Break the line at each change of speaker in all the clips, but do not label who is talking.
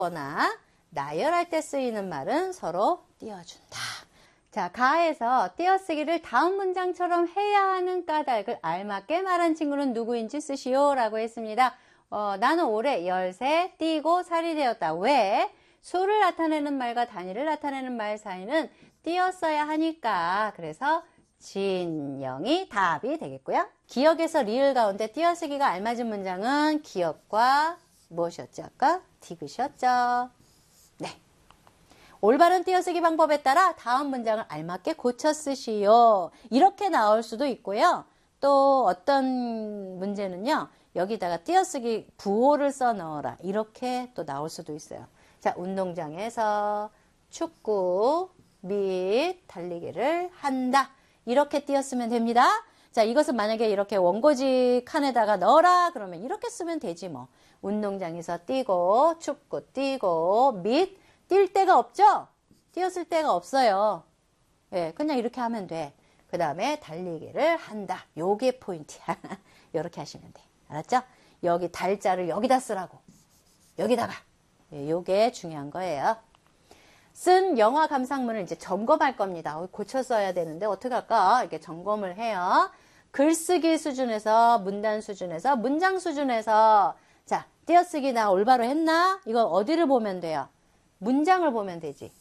거나 나열할 때 쓰이는 말은 서로 띄워준다. 자, 가에서 띄어쓰기를 다음 문장처럼 해야 하는 까닭을 알맞게 말한 친구는 누구인지 쓰시오 라고 했습니다. 나는 올해 13 띄고 살이 되었다. 왜? 수를 나타내는 말과 단위를 나타내는 말 사이는 띄었어야 하니까. 그래서 진영이 답이 되겠고요. 기억에서 리을 가운데 띄어쓰기가 알맞은 문장은 기억과 무엇이었죠? 아까 디귿이었죠. 네. 올바른 띄어쓰기 방법에 따라 다음 문장을 알맞게 고쳐 쓰시오. 이렇게 나올 수도 있고요. 또 어떤 문제는요. 여기다가 띄어쓰기 부호를 써 넣어라. 이렇게 또 나올 수도 있어요. 자, 운동장에서 축구 및 달리기를 한다. 이렇게 띄었으면 됩니다. 자, 이것은 만약에 이렇게 원고지 칸에다가 넣어라. 그러면 이렇게 쓰면 되지 뭐. 운동장에서 뛰고 축구 뛰고 및 뛸 데가 없죠? 띄었을 데가 없어요. 예, 그냥 이렇게 하면 돼. 그 다음에 달리기를 한다. 요게 포인트야. 이렇게 하시면 돼. 알았죠? 여기 달자를 여기다 쓰라고. 여기다가. 예, 요게 중요한 거예요. 쓴 영화 감상문을 이제 점검할 겁니다. 고쳐 써야 되는데 어떻게 할까? 이렇게 점검을 해요. 글쓰기 수준에서, 문단 수준에서, 문장 수준에서. 자, 띄어쓰기 나 올바로 했나? 이거 어디를 보면 돼요? 문장을 보면 되지.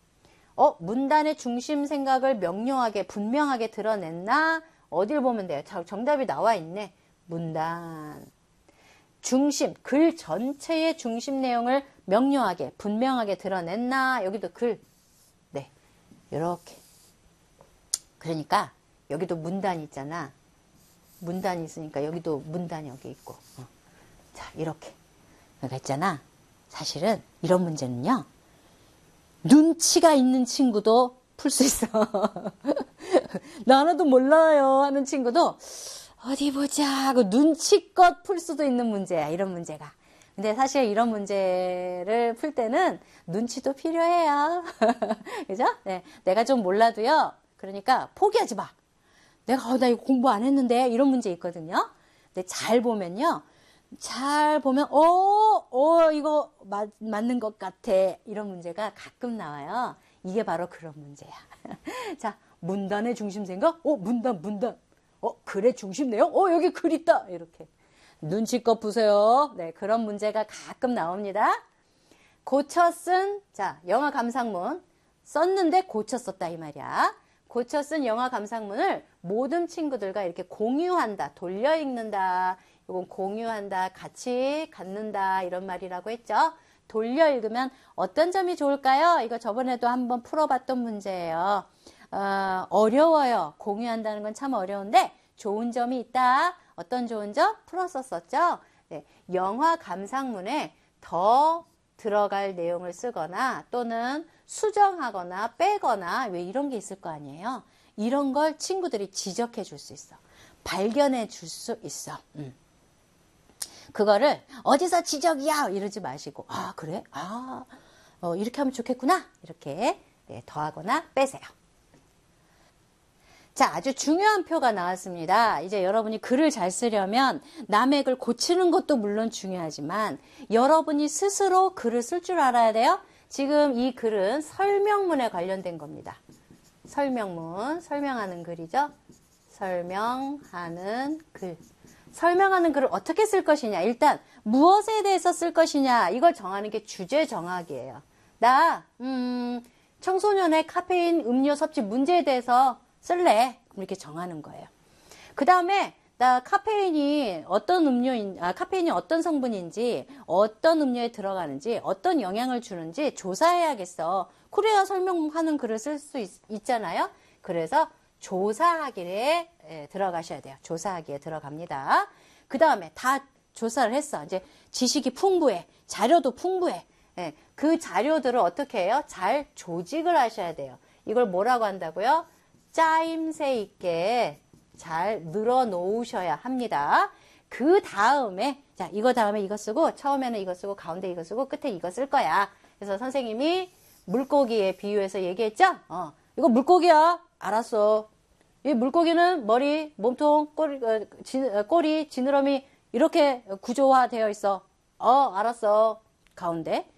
문단의 중심 생각을 명료하게, 분명하게 드러냈나? 어디를 보면 돼요? 정답이 나와 있네. 문단. 중심, 글 전체의 중심 내용을 명료하게, 분명하게 드러냈나? 여기도 글. 네. 요렇게. 그러니까, 여기도 문단이 있잖아. 문단이 있으니까 여기도 문단이 여기 있고. 자, 이렇게. 그러니까 있잖아. 사실은 이런 문제는요. 눈치가 있는 친구도 풀 수 있어. 나 하나도 몰라요 하는 친구도 어디 보자 하고 눈치껏 풀 수도 있는 문제야. 이런 문제가. 근데 사실 이런 문제를 풀 때는 눈치도 필요해요. 그죠? 네. 내가 좀 몰라도요. 그러니까 포기하지 마. 내가 나 이거 공부 안 했는데 이런 문제 있거든요. 근데 잘 보면요. 잘 보면 이거 맞는 것 같아. 이런 문제가 가끔 나와요. 이게 바로 그런 문제야. 자, 문단의 중심 생각? 문단. 글의 중심 내용? 여기 글 있다. 이렇게. 눈치껏 보세요. 네, 그런 문제가 가끔 나옵니다. 고쳐 쓴, 자, 영화 감상문. 썼는데 고쳐 썼다 이 말이야. 고쳐 쓴 영화 감상문을 모든 친구들과 이렇게 공유한다. 돌려 읽는다. 이건 공유한다. 같이 갖는다. 이런 말이라고 했죠. 돌려 읽으면 어떤 점이 좋을까요? 이거 저번에도 한번 풀어봤던 문제예요. 어려워요. 공유한다는 건 참 어려운데 좋은 점이 있다. 어떤 좋은 점? 풀었었죠. 네, 영화 감상문에 더 들어갈 내용을 쓰거나 또는 수정하거나 빼거나 왜 이런 게 있을 거 아니에요. 이런 걸 친구들이 지적해 줄 수 있어. 발견해 줄 수 있어. 그거를 어디서 지적이야 이러지 마시고 그래? 이렇게 하면 좋겠구나. 이렇게 네, 더하거나 빼세요. 자, 아주 중요한 표가 나왔습니다. 이제 여러분이 글을 잘 쓰려면 남의 글 고치는 것도 물론 중요하지만 여러분이 스스로 글을 쓸 줄 알아야 돼요. 지금 이 글은 설명문에 관련된 겁니다. 설명문, 설명하는 글이죠. 설명하는 글. 설명하는 글을 어떻게 쓸 것이냐. 일단 무엇에 대해서 쓸 것이냐. 이걸 정하는 게 주제 정학이에요. 나 청소년의 카페인 음료 섭취 문제에 대해서 쓸래. 이렇게 정하는 거예요. 그 다음에 나 카페인이 카페인이 어떤 성분인지, 어떤 음료에 들어가는지, 어떤 영향을 주는지 조사해야겠어. 그래야 설명하는 글을 쓸 수 있잖아요. 그래서 조사하기에 들어가셔야 돼요. 조사하기에 들어갑니다. 그 다음에 다 조사를 했어. 이제 지식이 풍부해. 자료도 풍부해. 그 자료들을 어떻게 해요? 잘 조직을 하셔야 돼요. 이걸 뭐라고 한다고요? 짜임새 있게 잘 늘어 놓으셔야 합니다. 그 다음에 이거 다음에 이거 쓰고 처음에는 이거 쓰고 가운데 이거 쓰고 끝에 이거 쓸 거야. 그래서 선생님이 물고기에 비유해서 얘기했죠? 이거 물고기야. 알았어. 이 물고기는 머리, 몸통, 꼬리, 지느러미 이렇게 구조화되어 있어. 알았어. 가운데